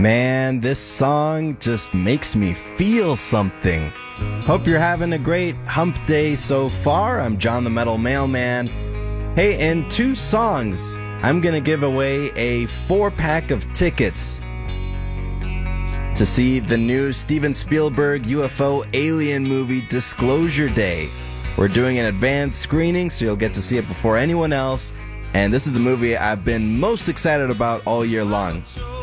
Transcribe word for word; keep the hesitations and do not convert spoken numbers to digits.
Man, this song just makes me feel something. Hope you're having a great hump day so far. I'm John the Metal Mailman. Hey, in two songs, I'm gonna give away a four-pack of tickets to see the new Steven Spielberg U F O alien movie Disclosure Day. We're doing an advanced screening, so you'll get to see it before anyone else. And this is the movie I've been most excited about all year long.